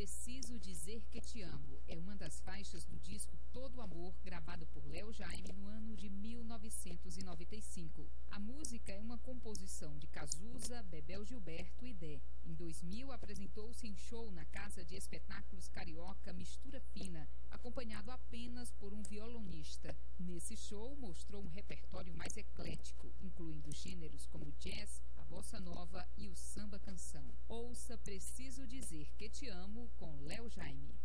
Preciso Dizer Que Te Amo é uma das faixas do disco Todo Amor, gravado por Léo Jaime no ano de 1995. A música é uma composição de Cazuza, Bebel Gilberto e Dé. Em 2000, apresentou-se em show na Casa de Espetáculos Carioca Mistura Fina, acompanhado apenas por um violonista. Nesse show, mostrou um repertório mais eclético, incluindo gêneros como jazz, a bossa nova e o samba canção. Ouça Preciso Dizer Que Te Amo com Léo Jaime.